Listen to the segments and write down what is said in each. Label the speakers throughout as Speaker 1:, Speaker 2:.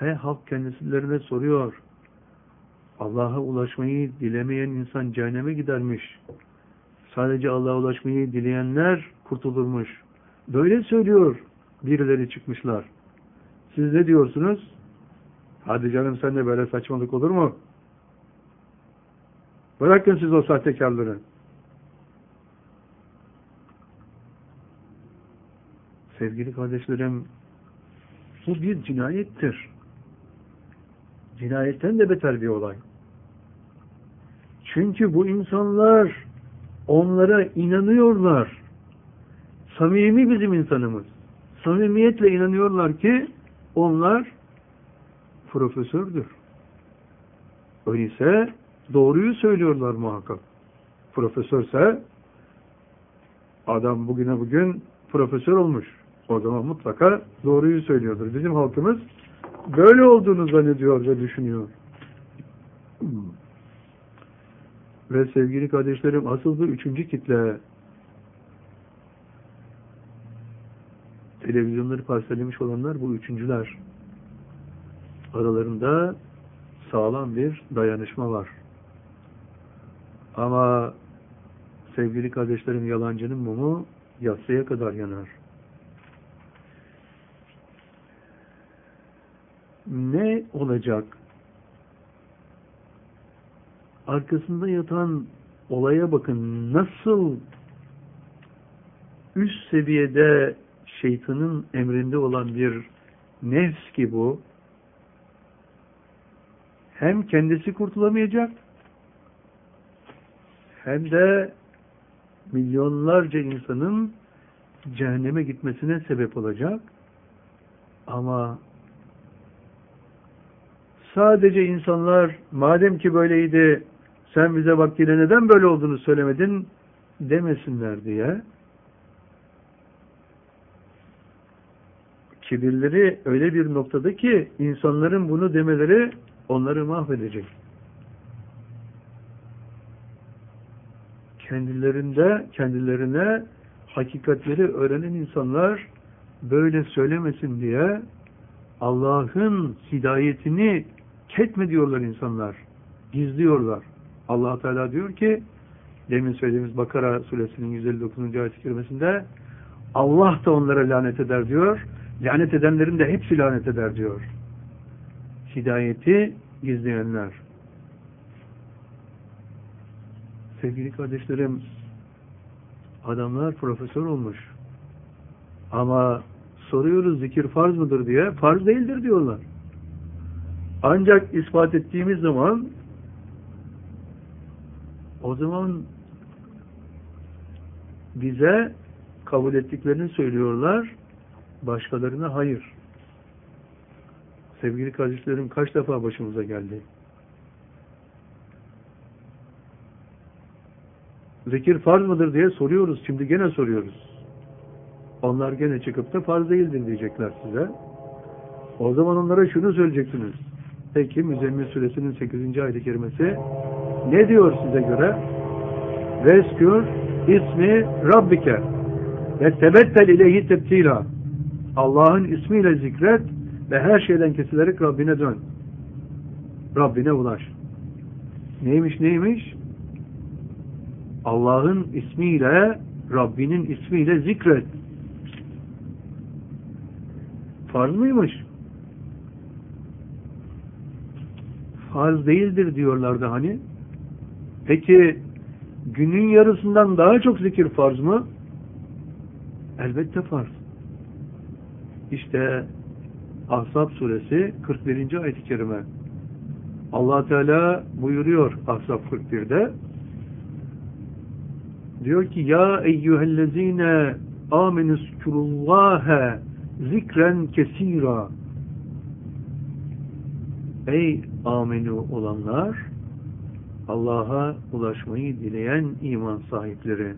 Speaker 1: Halk kendilerine soruyor. Allah'a ulaşmayı dilemeyen insan cehenneme gidermiş. Sadece Allah'a ulaşmayı dileyenler kurtulurmuş. Böyle söylüyor birileri çıkmışlar. Siz ne diyorsunuz? Hadi canım, sen de böyle saçmalık olur mu? Bırakın siz o sahtekarları. Sevgili kardeşlerim, bu bir cinayettir. Cinayetten de beter bir olay. Çünkü bu insanlar onlara inanıyorlar. Samimi bizim insanımız. Samimiyetle inanıyorlar ki onlar profesördür. Öyleyse doğruyu söylüyorlar muhakkak. Profesörse adam bugüne bugün profesör olmuş. O zaman mutlaka doğruyu söylüyordur. Bizim halkımız böyle olduğunu zannediyor ve düşünüyor. Ve sevgili kardeşlerim, asıl bu üçüncü kitle, televizyonları parselemiş olanlar bu üçüncüler. Aralarında sağlam bir dayanışma var. Ama sevgili kardeşlerim, yalancının mumu yatsıya kadar yanar. Ne olacak? Arkasında yatan olaya bakın. Nasıl üst seviyede şeytanın emrinde olan bir nefs ki bu. Hem kendisi kurtulamayacak, hem de milyonlarca insanın cehenneme gitmesine sebep olacak. Ama sadece insanlar, madem ki böyleydi, sen bize vaktiyle neden böyle olduğunu söylemedin demesinler diye, kibirleri öyle bir noktada ki insanların bunu demeleri onları mahvedecek. Kendilerine hakikatleri öğrenen insanlar böyle söylemesin diye Allah'ın hidayetini ketme diyorlar insanlar. Gizliyorlar. Allah Teala diyor ki, demin söylediğimiz Bakara suresinin 159. ayet-i kerimesinde, Allah da onlara lanet eder diyor. Lanet edenlerin de hepsi lanet eder diyor. Hidayeti gizleyenler. Sevgili kardeşlerim, adamlar profesör olmuş. Ama soruyoruz zikir farz mıdır diye, farz değildir diyorlar. Ancak ispat ettiğimiz zaman, o zaman bize kabul ettiklerini söylüyorlar, başkalarına hayır. Sevgili kardeşlerim, kaç defa başımıza geldi? Zikir farz mıdır diye soruyoruz, şimdi gene soruyoruz. Onlar gene çıkıp da farz değildir diyecekler size. O zaman onlara şunu söyleyeceksiniz. Peki Müzzemmil suresinin 8. ayet-i kerimesi ne diyor size göre? Veskür ismi Rabbike ve tebettel ileyhi tebtila. Allah'ın ismiyle zikret ve her şeyden kesilerek Rabbine dön. Rabbine ulaş. Neymiş? Allah'ın ismiyle, Rabbinin ismiyle zikret. Farz mıymış? Farz değildir diyorlardı hani. Peki günün yarısından daha çok zikir farz mı? Elbette farz. İşte Ahzab suresi 41. ayet-i kerime. Allah Teala buyuruyor Ahzab 41'de. Diyor ki ya eyyühellezine amenüzkurullâhe zikren kesîrâ. Ey amenü olanlar, Allah'a ulaşmayı dileyen iman sahipleri.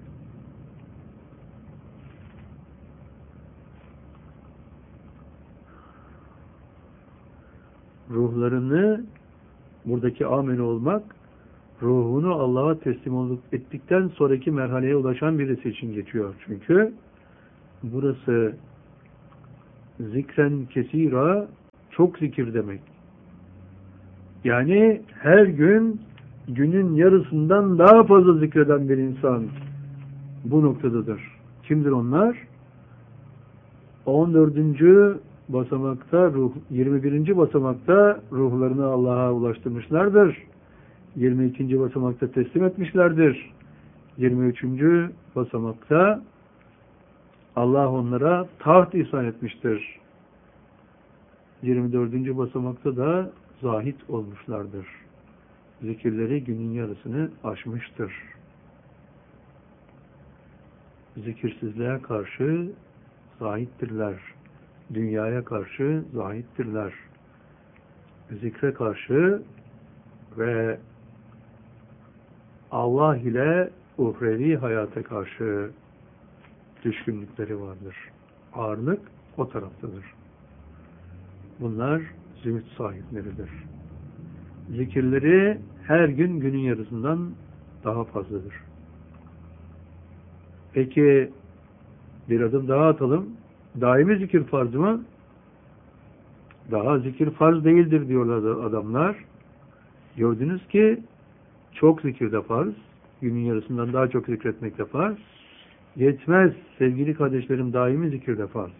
Speaker 1: Ruhlarını, buradaki amenü olmak, ruhunu Allah'a teslim ettikten sonraki merhaleye ulaşan birisi için geçiyor. Çünkü burası zikren kesira, çok zikir demek. Yani her gün günün yarısından daha fazla zikreden bir insan bu noktadadır. Kimdir onlar? 14. basamakta 21. basamakta ruhlarını Allah'a ulaştırmışlardır. 22. basamakta teslim etmişlerdir. 23. basamakta Allah onlara taht ihsan etmiştir. 24. basamakta da zahit olmuşlardır. Zikirleri günün yarısını aşmıştır. Zikirsizliğe karşı zahittirler. Dünyaya karşı zahittirler. Zikre karşı ve Allah ile uhrevi hayata karşı düşkünlükleri vardır. Ağırlık o taraftadır. Bunlar zühd sahipleridir. Zikirleri her gün günün yarısından daha fazladır. Peki bir adım daha atalım. Daimi zikir farz mı? Daha zikir farz değildir diyorlar adamlar. Gördünüz ki çok zikir de farz. Günün yarısından daha çok zikretmek de farz. Yetmez sevgili kardeşlerim, daimi zikir de farz.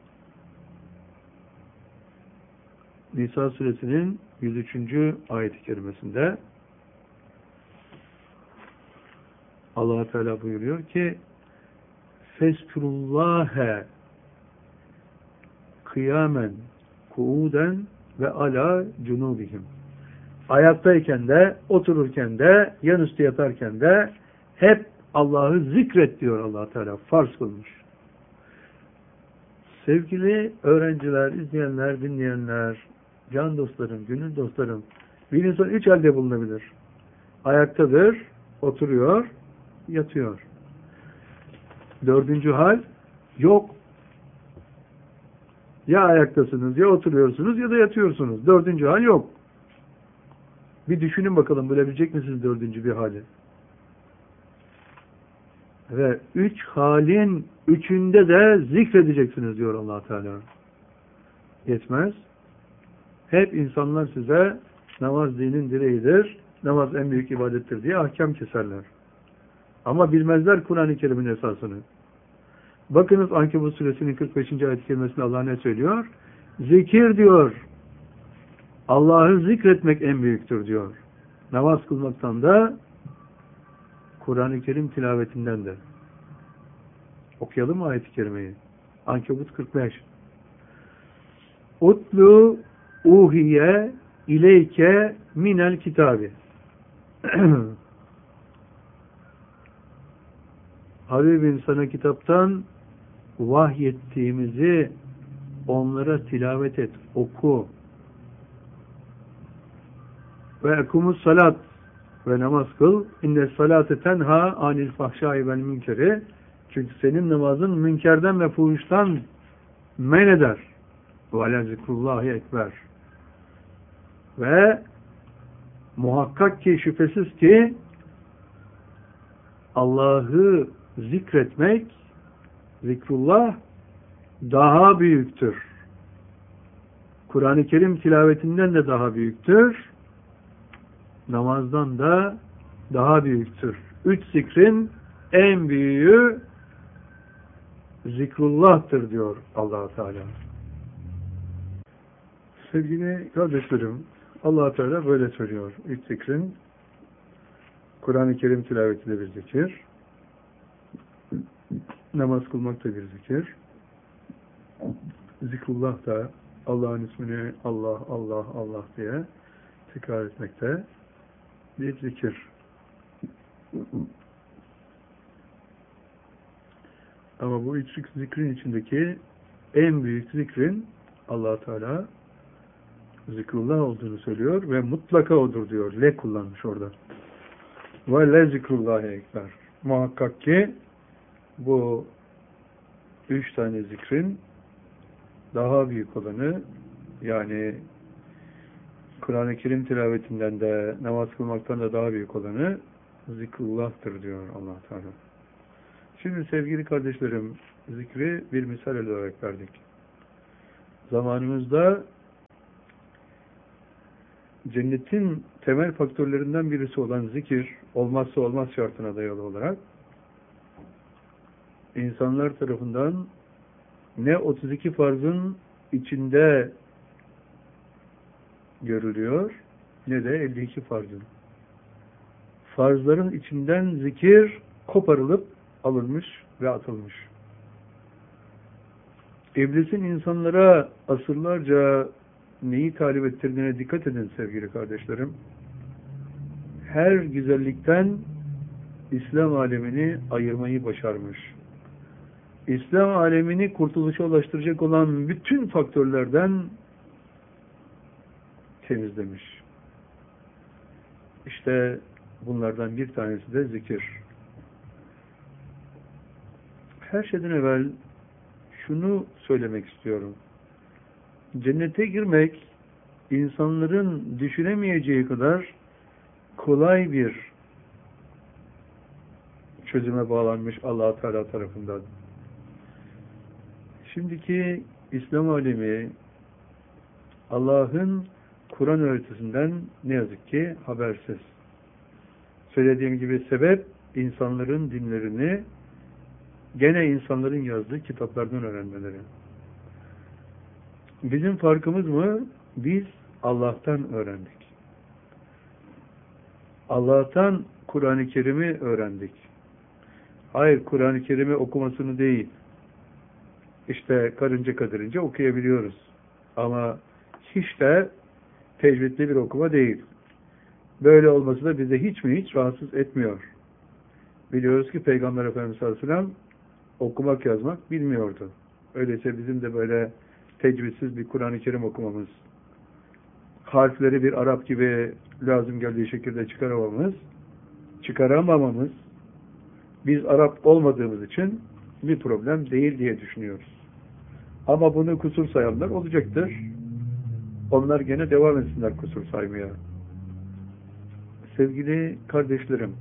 Speaker 1: Nisa suresinin 103. ayet-i kerimesinde Allah Teala buyuruyor ki Feskurullâhe kıyamen kuuden ve ala cunubihim. Ayaktayken de, otururken de, yanüstü yatarken de hep Allah'ı zikret diyor Allah Teala. Farz kılmış. Sevgili öğrenciler, izleyenler, dinleyenler, can dostlarım, gönül dostlarım, bir insan üç halde bulunabilir. Ayaktadır, oturuyor, yatıyor. Dördüncü hal yok. Ya ayaktasınız, ya oturuyorsunuz, ya da yatıyorsunuz. Dördüncü hal yok. Bir düşünün bakalım, bulabilecek misiniz dördüncü bir hali? Ve üç halin üçünde de zikredeceksiniz diyor Allah Teala. Yetmez. Hep insanlar size namaz dinin direğidir, namaz en büyük ibadettir diye ahkam keserler. Ama bilmezler Kur'an-ı Kerim'in esasını. Bakınız Ankebut suresinin 45. ayet-i kerimesinde Allah ne söylüyor? Zikir diyor. Allah'ı zikretmek en büyüktür diyor. Namaz kılmaktan da Kur'an-ı Kerim tilavetinden de. Okuyalım mı ayet-i kerimeyi? Ankebut 45. Utlu uhiye ileyke minel kitabi. Habibim sana kitaptan vahyettiğimizi onlara tilavet et, oku. Ve ekumus salat ve namaz kıl. İnne salate tenha anil fahşai vel münkeri. Çünkü senin namazın münkerden ve fuhuştan men eder. Ve ala zikrullahi ekber. Ve muhakkak ki şüphesiz ki Allah'ı zikretmek, zikrullah daha büyüktür. Kur'an-ı Kerim tilavetinden de daha büyüktür. Namazdan da daha büyüktür. Üç zikrin en büyüğü zikrullah'tır diyor Allah Teala. Sevgili kardeşlerim, Allah Teala böyle söylüyor. Üç zikrin Kur'an-ı Kerim tilaveti de bir zikir. Namaz kılmak da bir zikir. Zikrullah da Allah'ın ismini Allah, Allah, Allah diye tekrar etmekte bir zikir. Ama bu üç zikrin içindeki en büyük zikrin Allah Teala zikrullah olduğunu söylüyor ve mutlaka odur diyor. Le kullanmış orada. Ve le zikrullahi ekber. Muhakkak ki bu üç tane zikrin daha büyük olanı, yani Kur'an-ı Kerim tilavetinden de namaz kılmaktan da daha büyük olanı zikrullah'tır diyor Allah Teala. Şimdi sevgili kardeşlerim, zikri bir misal olarak verdik. Zamanımızda cennetin temel faktörlerinden birisi olan zikir, olmazsa olmaz şartına dayalı olarak insanlar tarafından ne 32 farzın içinde görülüyor ne de 52 farzın. Farzların içinden zikir koparılıp alınmış ve atılmış. İblisin insanlara asırlarca neyi talep ettirdiğine dikkat edin sevgili kardeşlerim. Her güzellikten İslam alemini ayırmayı başarmış. İslam alemini kurtuluşa ulaştıracak olan bütün faktörlerden temizlemiş. İşte bunlardan bir tanesi de zikir. Her şeyden evvel şunu söylemek istiyorum. Cennete girmek insanların düşünemeyeceği kadar kolay bir çözüme bağlanmış Allah Teala tarafından. Şimdiki İslam alemi Allah'ın Kur'an öğretisinden ne yazık ki habersiz. Söylediğim gibi sebep insanların dinlerini gene insanların yazdığı kitaplardan öğrenmeleri. Bizim farkımız mı? Biz Allah'tan öğrendik. Allah'tan Kur'an-ı Kerim'i öğrendik. Hayır, Kur'an-ı Kerim'i okumasını değil. İşte karınca kadırınca okuyabiliyoruz. Ama hiç de tecvidli bir okuma değil. Böyle olması da bize hiç mi hiç rahatsız etmiyor. Biliyoruz ki Peygamber Efendimiz sallallahu aleyhi ve sellem okumak yazmak bilmiyordu. Öyleyse bizim de böyle tecvidsiz bir Kur'an-ı Kerim okumamız, harfleri bir Arap gibi lazım geldiği şekilde çıkaramamamız, biz Arap olmadığımız için bir problem değil diye düşünüyoruz. Ama bunu kusur sayanlar olacaktır. Onlar gene devam etsinler kusur saymaya. Sevgili kardeşlerim,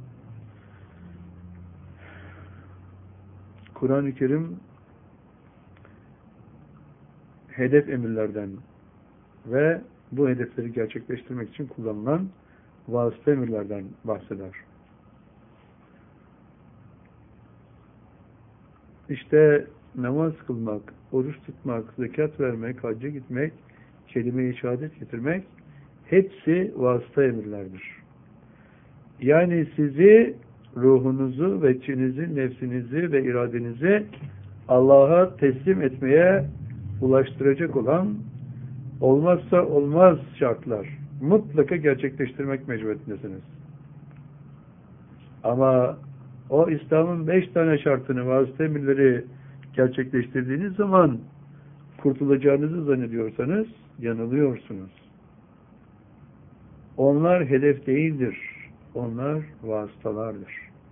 Speaker 1: Kur'an-ı Kerim hedef emirlerden ve bu hedefleri gerçekleştirmek için kullanılan vasıta emirlerden bahseder. İşte namaz kılmak, oruç tutmak, zekat vermek, hacca gitmek, kelime-i şehadet getirmek hepsi vasıta emirlerdir. Yani sizi, ruhunuzu ve içinizi, nefsinizi ve iradenizi Allah'a teslim etmeye ulaştıracak olan olmazsa olmaz şartlar mutlaka gerçekleştirmek mecburiyetindesiniz. Ama o İslam'ın 5 tane şartını, vasıta emirleri gerçekleştirdiğiniz zaman kurtulacağınızı zannediyorsanız yanılıyorsunuz. Onlar hedef değildir. Onlar vasıtalardır.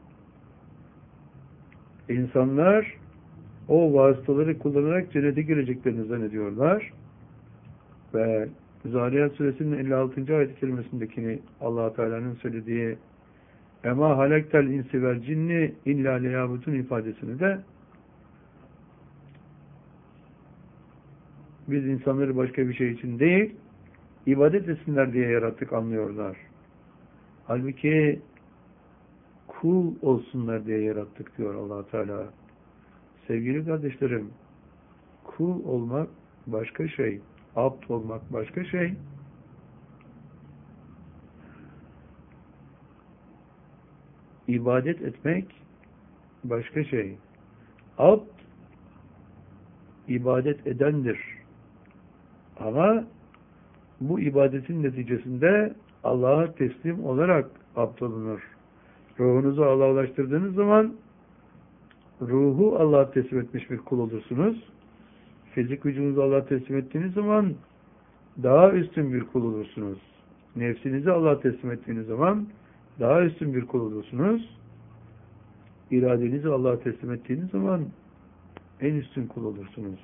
Speaker 1: İnsanlar o vasıtaları kullanarak cennete gireceklerini zannediyorlar. Ve Zariyat Suresinin 56. ayet-i kerimesindekini Allah Teala'nın söylediği "Ema halektel insi vel cinni illa liyabudun" ifadesini de biz insanları başka bir şey için değil, ibadet etsinler diye yarattık anlıyorlar. Halbuki kul olsunlar diye yarattık diyor Allah Teala. Sevgili kardeşlerim, kul olmak başka şey, abd olmak başka şey. İbadet etmek başka şey. Abd ibadet edendir. Ama bu ibadetin neticesinde Allah'a teslim olarak abd olunur. Ruhunuzu Allah'a ulaştırdığınız zaman ruhu Allah'a teslim etmiş bir kul olursunuz. Fizik vücudunuzu Allah'a teslim ettiğiniz zaman daha üstün bir kul olursunuz. Nefsinizi Allah'a teslim ettiğiniz zaman daha üstün bir kul olursunuz. İradenizi Allah'a teslim ettiğiniz zaman en üstün kul olursunuz.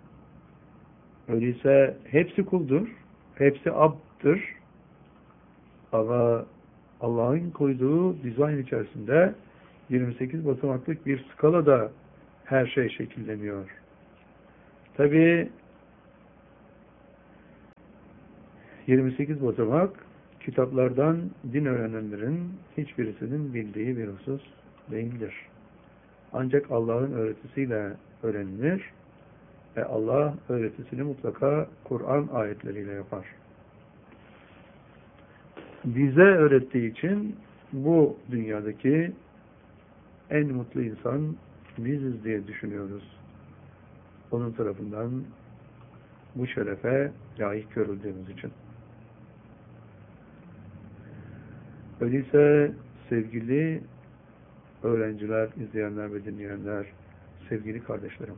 Speaker 1: Öyleyse hepsi kuldur, hepsi abddır. Ama Allah'ın koyduğu dizayn içerisinde 28 basamaklık bir skalada her şey şekilleniyor. Tabii 28 basamak kitaplardan din öğrenenlerin hiçbirisinin bildiği bir husus değildir. Ancak Allah'ın öğretisiyle öğrenilir ve Allah öğretisini mutlaka Kur'an ayetleriyle yapar. Bize öğrettiği için bu dünyadaki en mutlu insan biziz diye düşünüyoruz. Onun tarafından bu şerefe layık görüldüğümüz için. Öyleyse sevgili öğrenciler, izleyenler ve dinleyenler, sevgili kardeşlerim,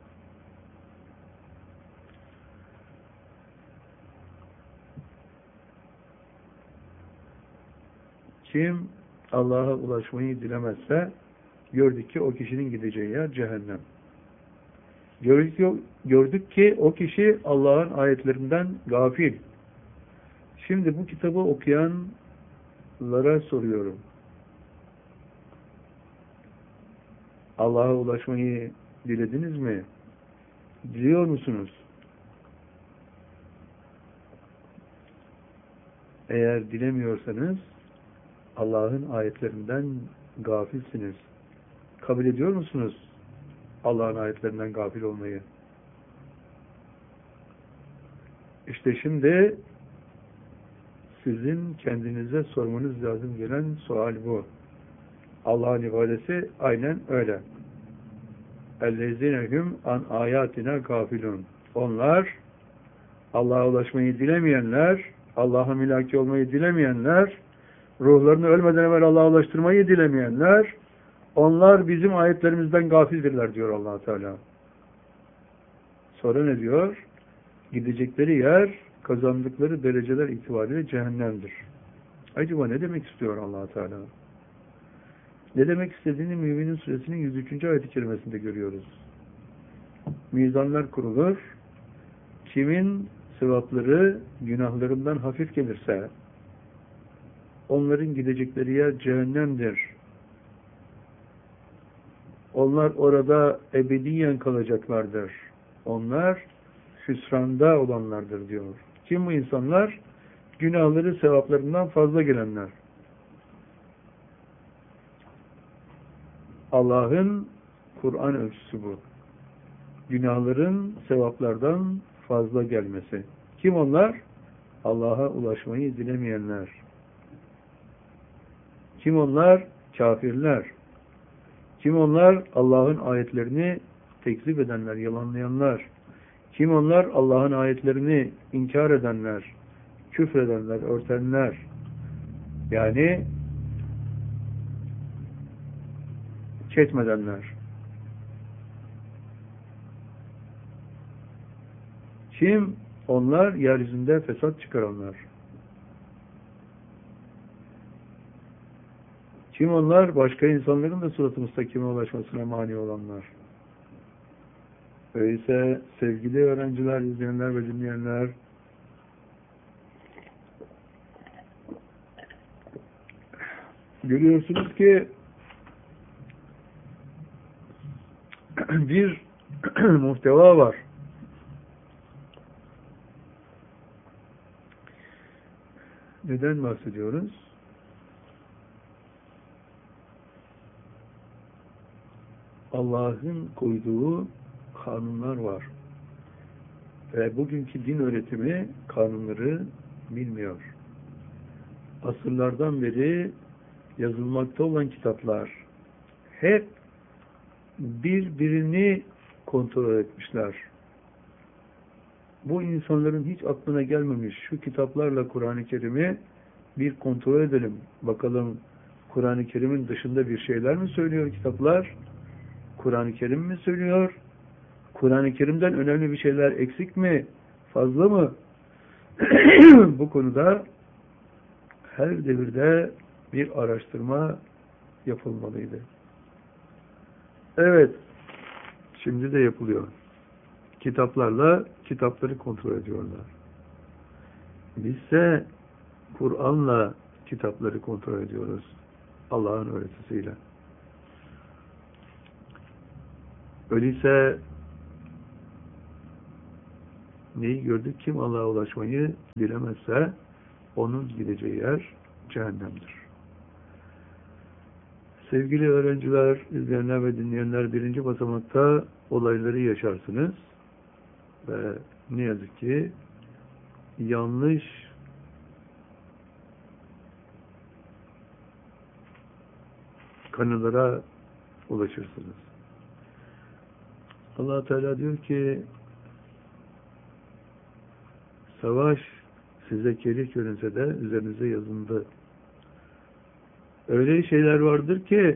Speaker 1: kim Allah'a ulaşmayı dilemezse gördük ki o kişinin gideceği yer cehennem. Gördük ki o kişi Allah'ın ayetlerinden gafil. Şimdi bu kitabı okuyanlara soruyorum. Allah'a ulaşmayı dilediniz mi? Diliyor musunuz? Eğer dilemiyorsanız Allah'ın ayetlerinden gafilsiniz. Kabul ediyor musunuz Allah'ın ayetlerinden gafil olmayı? İşte şimdi sizin kendinize sormanız lazım gelen sual bu. Allah'ın ifadesi aynen öyle. اَلَّذِينَهُمْ an ayatina gafilun. Onlar, Allah'a ulaşmayı dilemeyenler, Allah'a milaki olmayı dilemeyenler, ruhlarını ölmeden evvel Allah'a ulaştırmayı dilemeyenler, onlar bizim ayetlerimizden gafildirler diyor Allah Teala. Sonra ne diyor? Gidecekleri yer, kazandıkları dereceler itibariyle cehennemdir. Acaba ne demek istiyor Allah Teala? Ne demek istediğini Müminin Suresinin 103. ayet-i kerimesinde görüyoruz. Mizanlar kurulur. Kimin sevapları günahlarından hafif gelirse onların gidecekleri yer cehennemdir. Onlar orada ebediyen kalacaklardır. Onlar hüsranda olanlardır diyor. Kim bu insanlar? Günahları sevaplarından fazla gelenler. Allah'ın Kur'an ölçüsü bu. Günahların sevaplardan fazla gelmesi. Kim onlar? Allah'a ulaşmayı dilemeyenler. Kim onlar? Kafirler. Kim onlar? Allah'ın ayetlerini tekzip edenler, yalanlayanlar. Kim onlar? Allah'ın ayetlerini inkar edenler, küfredenler, örtenler. Yani ketmedenler. Kim? Onlar yeryüzünde fesat çıkaranlar. Kim onlar? Başka insanların da sırat-ı müstakime ulaşmasına mani olanlar. Öyleyse sevgili öğrenciler, izleyenler ve dinleyenler, görüyorsunuz ki bir muhteva var. Neden bahsediyoruz? Allah'ın koyduğu kanunlar var. Ve bugünkü din öğretimi kanunları bilmiyor. Asırlardan beri yazılmakta olan kitaplar hep birbirini kontrol etmişler. Bu insanların hiç aklına gelmemiş şu kitaplarla Kur'an-ı Kerim'i bir kontrol edelim. Bakalım Kur'an-ı Kerim'in dışında bir şeyler mi söylüyor kitaplar? Kur'an-ı Kerim mi söylüyor? Kur'an-ı Kerim'den önemli bir şeyler eksik mi? Fazla mı? Bu konuda her devirde bir araştırma yapılmalıydı. Evet, şimdi de yapılıyor. Kitaplarla kitapları kontrol ediyorlar. Bizse Kur'an'la kitapları kontrol ediyoruz. Allah'ın öğretisiyle. Öyleyse neyi gördük? Kim Allah'a ulaşmayı dilemezse onun gideceği yer cehennemdir. Sevgili öğrenciler, izleyenler ve dinleyenler, birinci basamakta olayları yaşarsınız ve ne yazık ki yanlış kanılara ulaşırsınız. Allah Teala diyor ki, savaş size kerih görünse de üzerinize yazıldı. Öyle şeyler vardır ki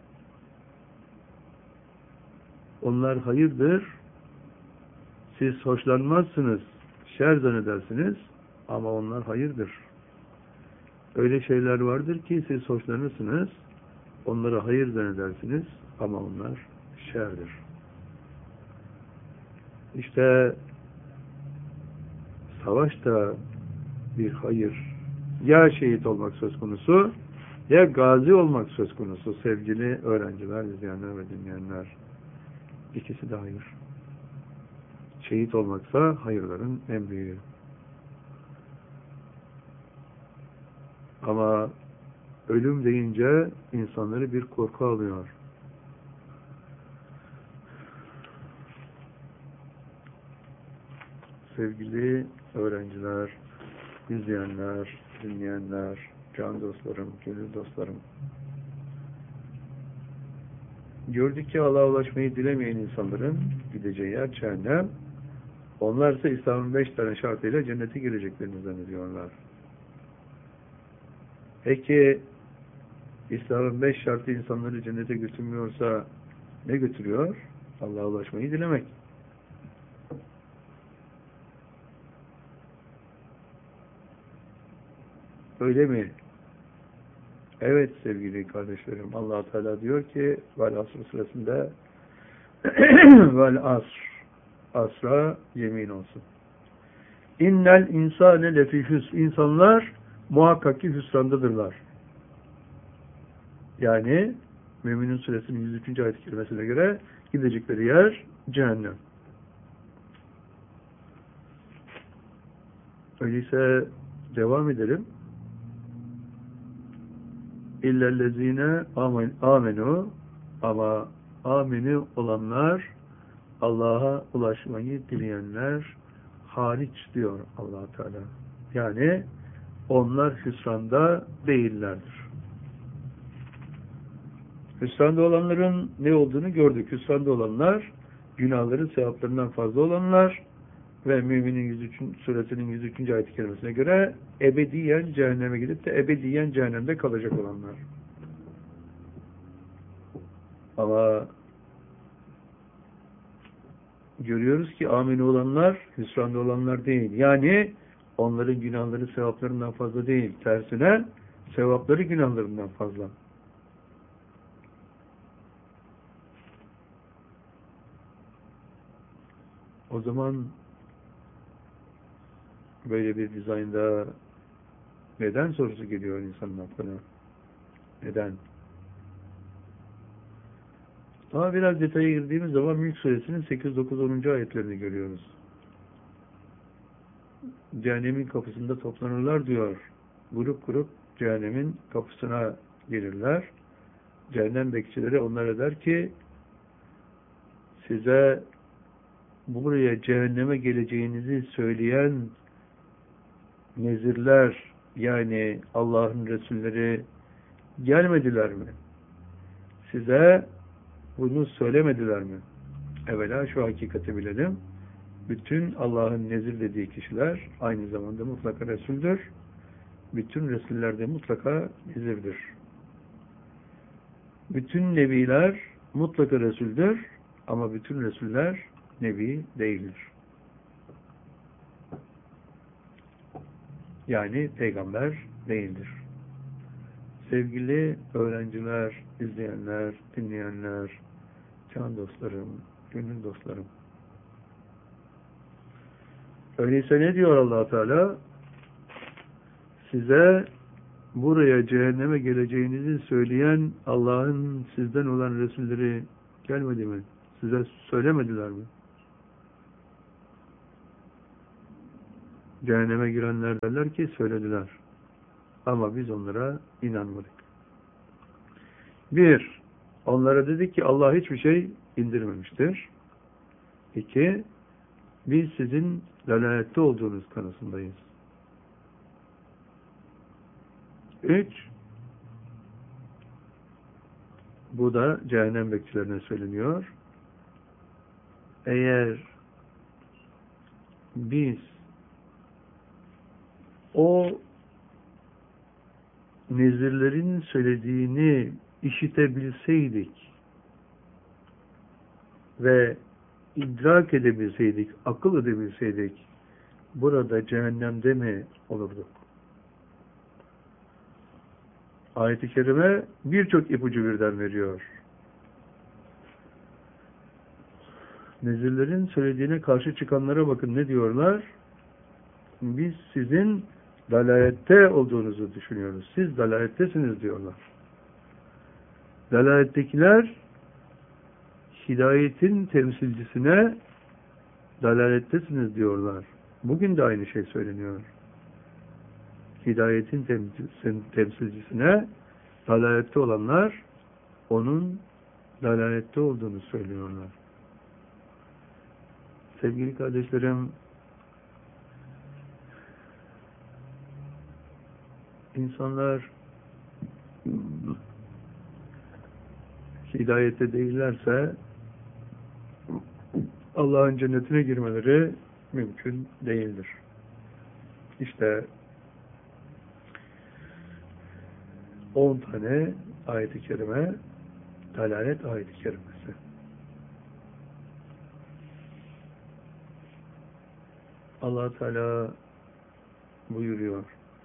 Speaker 1: onlar hayırdır. Siz hoşlanmazsınız, şer zannedersiniz ama onlar hayırdır. Öyle şeyler vardır ki siz hoşlanırsınız, onlara hayır zannedersiniz ama onlar şerdir. İşte savaş da bir hayır. Ya şehit olmak söz konusu, ya gazi olmak söz konusu sevgili öğrenciler, izleyenler ve dinleyenler. İkisi de hayır. Şehit olmaksa hayırların en büyüğü. Ama ölüm deyince insanları bir korku alıyor. Sevgili öğrenciler, izleyenler, dinleyenler, can dostlarım, gönül dostlarım. Gördük ki Allah'a ulaşmayı dilemeyen insanların gideceği yer cehennem. Onlar ise İslam'ın 5 tane şartıyla cennete gireceklerini zannediyorlar. Peki İslam'ın 5 şartı insanları cennete götürmüyorsa ne götürüyor? Allah'a ulaşmayı dilemek. Öyle mi? Evet sevgili kardeşlerim, Allah Teala diyor ki Vel Asr suresinde Vel Asr, Asra yemin olsun. İnnel insane lefi hüsn. İnsanlar muhakkak ki hüsrandadırlar. Yani Müminun suresinin 103. ayet-i kerimesine göre gidecekleri yer cehennem. Öyleyse devam edelim. İllellezine amenu, ama amini olanlar, Allah'a ulaşmayı dileyenler hariç diyor Allah Teala. Yani onlar hüsranda değillerdir. Hüsranda olanların ne olduğunu gördük. Hüsranda olanlar, günahları sevaplarından fazla olanlar ve Müminin 103. suresinin 103. ayet-i kerimesine göre ebediyen cehenneme gidip de ebediyen cehennemde kalacak olanlar. Ama görüyoruz ki amin olanlar hüsranda olanlar değil. Yani onların günahları sevaplarından fazla değil. Tersine sevapları günahlarından fazla. O zaman böyle bir dizaynda neden sorusu geliyor insanın aklına? Neden? Ama biraz detaya girdiğimiz zaman Mülk Suresinin 8, 9, 10. ayetlerini görüyoruz. Cehennemin kapısında toplanırlar diyor. Grup grup cehennemin kapısına gelirler. Cehennem bekçileri onlara der ki size buraya cehenneme geleceğinizi söyleyen nezirler, yani Allah'ın Resulleri gelmediler mi? Size bunu söylemediler mi? Evvela şu hakikati bilelim. Bütün Allah'ın nezir dediği kişiler aynı zamanda mutlaka Resul'dür. Bütün Resuller de mutlaka nezirdir. Bütün Nebiler mutlaka Resul'dür ama bütün Resuller Nebi değildir. Yani peygamber değildir. Sevgili öğrenciler, izleyenler, dinleyenler, can dostlarım, gönül dostlarım. Öyleyse ne diyor Allah Teala? Size buraya cehenneme geleceğinizi söyleyen Allah'ın sizden olan Resulleri gelmedi mi? Size söylemediler mi? Cehenneme girenler derler ki söylediler. Ama biz onlara inanmadık. Bir, onlara dedik ki Allah hiçbir şey indirmemiştir. İki, biz sizin dalalette olduğunuz kanısındayız. Üç, bu da cehennem bekçilerine söyleniyor. Eğer biz o nezirlerin söylediğini işitebilseydik ve idrak edebilseydik, akıl edebilseydik, burada cehennemde mi olurduk? Ayet-i Kerime birçok ipucu birden veriyor. Nezirlerin söylediğine karşı çıkanlara bakın ne diyorlar? Biz sizin dalalette olduğunuzu düşünüyoruz. Siz dalalettesiniz diyorlar. Dalalettekiler hidayetin temsilcisine dalalettesiniz diyorlar. Bugün de aynı şey söyleniyor. Hidayetin temsilcisine dalalette olanlar onun dalalette olduğunu söylüyorlar. Sevgili kardeşlerim, insanlar hidayette değillerse Allah'ın cennetine girmeleri mümkün değildir. İşte 10 tane ayet-i kerime dalalet ayet-i kerimesi. Allah Teala buyuruyor.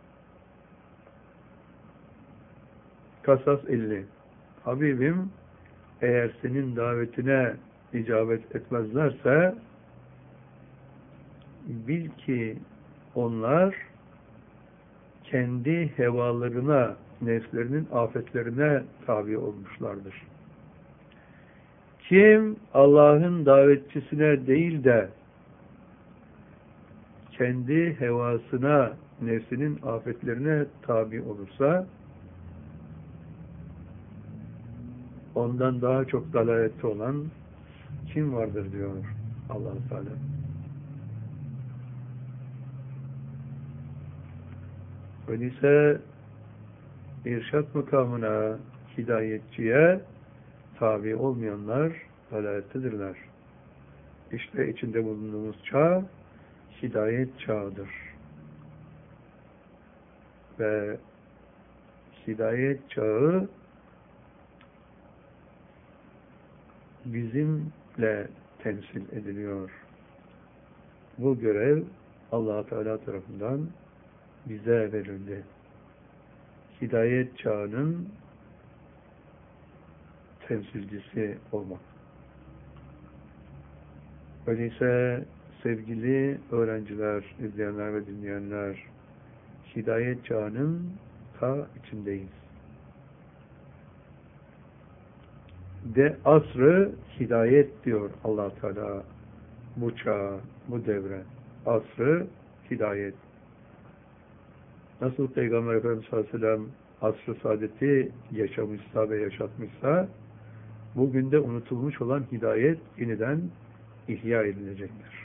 Speaker 1: Kasas 50. Habibim, eğer senin davetine icabet etmezlerse bil ki onlar kendi hevalarına, nefslerinin afetlerine tabi olmuşlardır. Kim Allah'ın davetçisine değil de kendi hevasına, nefsinin afetlerine tabi olursa ondan daha çok dalalette olan kim vardır diyor Allah-u Teala. Öyleyse irşat makamına, hidayetçiye tabi olmayanlar dalalettedirler. İşte içinde bulunduğumuz çağ hidayet çağıdır. Ve hidayet çağı bizimle temsil ediliyor. Bu görev Allah Teala tarafından bize verildi. Hidayet çağının temsilcisi olmak. Öyleyse sevgili öğrenciler, izleyenler ve dinleyenler, hidayet çağının ta içindeyiz. De asrı hidayet diyor Allah Teala bu çağa, bu devre. Asrı hidayet. Nasıl Peygamber Efendimiz sallallahu aleyhi ve sellem asr-ı saadeti yaşamışsa ve yaşatmışsa, bugün de unutulmuş olan hidayet yeniden ihya edilecektir.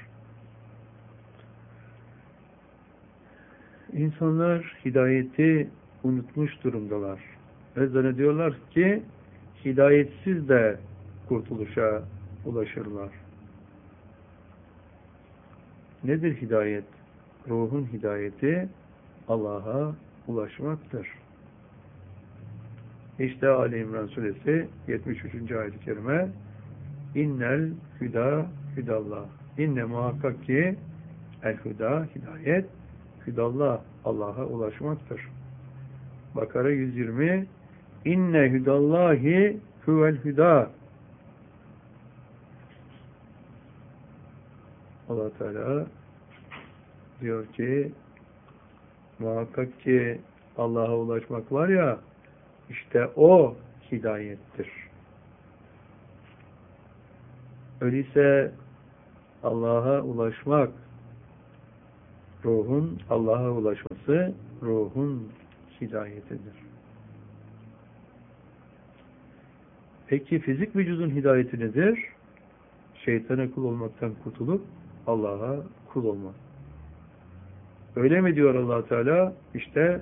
Speaker 1: İnsanlar hidayeti unutmuş durumdalar. Ve zannediyorlar ki hidayetsiz de kurtuluşa ulaşırlar. Nedir hidayet? Ruhun hidayeti Allah'a ulaşmaktır. İşte Ali İmran suresi 73. ayet-i kerime İnnel hüda hüdallah. İnne muhakkak ki el hüda hidayet hüdallah Allah'a ulaşmaktır. Bakara 120 İnne hüdallahi huvel hüda. Allah Teala diyor ki muhakkak ki Allah'a ulaşmak var ya, işte o hidayettir. Öyleyse Allah'a ulaşmak, ruhun Allah'a ulaşması, ruhun hidayetidir. Peki fizik vücudun hidayeti nedir? Şeytana kul olmaktan kurtulup Allah'a kul olmak. Öyle mi diyor Allah Teala? İşte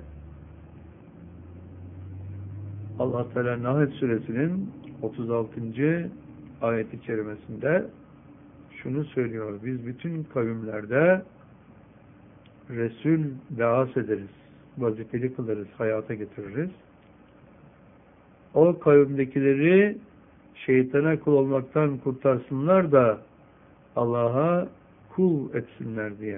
Speaker 1: Allah Teala Nahl suresinin 36. ayet-i kerimesinde şunu söylüyor. Biz bütün kavimlerde Resul be'as ederiz. Vazifeli kılarız, hayata getiririz. O kavimdekileri şeytana kul olmaktan kurtarsınlar da Allah'a kul etsinler diye.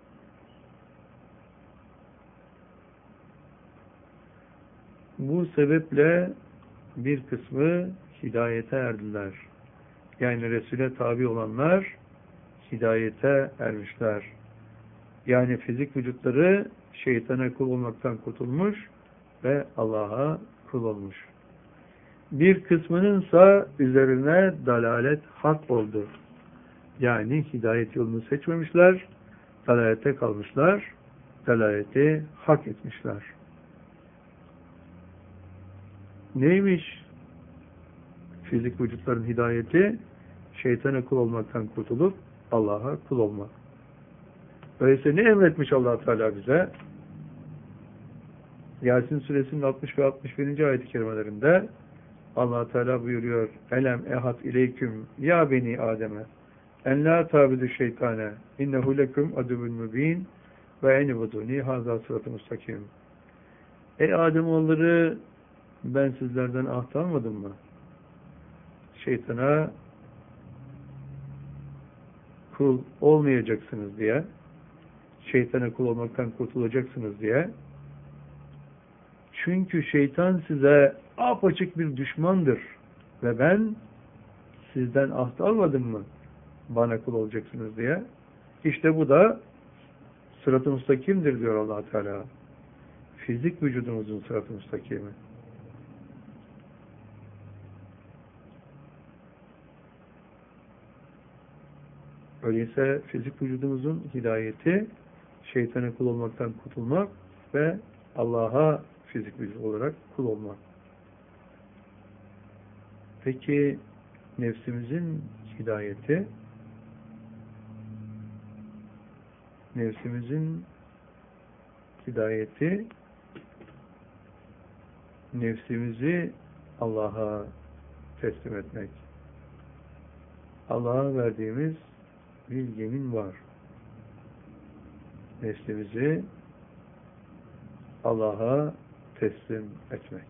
Speaker 1: Bu sebeple bir kısmı hidayete erdiler. Yani Resul'e tabi olanlar hidayete ermişler. Yani fizik vücutları şeytana kul olmaktan kurtulmuş ve Allah'a kul olmuş. Bir kısmınınsa üzerine dalalet hak oldu. Yani hidayet yolunu seçmemişler, dalalete kalmışlar, dalaleti hak etmişler. Neymiş fizik vücutların hidayeti? Şeytana kul olmaktan kurtulup Allah'a kul olmak. Öyleyse ne emretmiş Allah Teala bize? Yasin suresinin 60 ve 61. ayet-i kerimelerinde Allah Teala buyuruyor: Elem ehat ileyküm ya beni Adem'e en la tabidu şeytane innehu leküm aduvun mübin ve enibuduni hazâ sıratı mustakim. Ey Ademoğulları, ben sizlerden ahd almadım mı? Şeytana kul olmayacaksınız diye, şeytana kul olmaktan kurtulacaksınız diye. Çünkü şeytan size apaçık bir düşmandır ve ben sizden ahd almadım mı bana kul olacaksınız diye. İşte bu da sırat-ı müstakimdir diyor Allah Teala. Fizik vücudumuzun sırat-ı müstakimi. Öyleyse fizik vücudumuzun hidayeti şeytana kul olmaktan kurtulmak ve Allah'a fizik vücut olarak kul olmak. Peki nefsimizin hidayeti, nefsimizi Allah'a teslim etmek. Allah'a verdiğimiz bir yemin var. Nefsimizi Allah'a teslim etmek.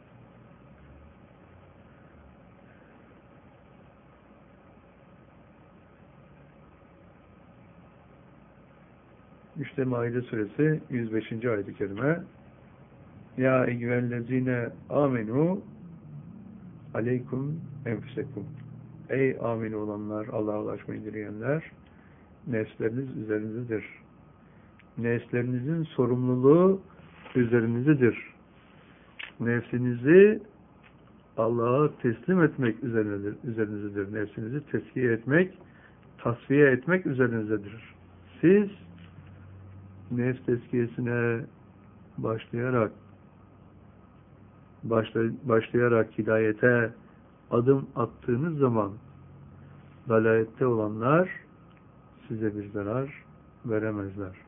Speaker 1: İşte Maide suresi 105. ayet-i kerime: Ya eyyühellezine amenu aleykum enfusekum. Ey amin olanlar, Allah'a ulaşmayı dileyenler, nefsleriniz üzerinizdedir. Nefslerinizin sorumluluğu üzerinizdedir. Nefsinizi Allah'a teslim etmek üzerinizdedir. Nefsinizi tezkiye etmek, tasfiye etmek üzerinizdedir. Siz nefs tezkiyesine başlayarak hidayete adım attığınız zaman dalalette olanlar size bir zarar veremezler.